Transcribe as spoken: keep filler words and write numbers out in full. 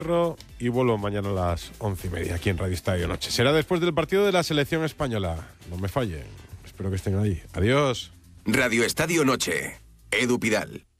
Y vuelvo mañana a las once y media aquí en Radio Estadio Noche. Será después del partido de la selección española. No me fallen. Espero que estén ahí. Adiós. Radio Estadio Noche. Edu Pidal.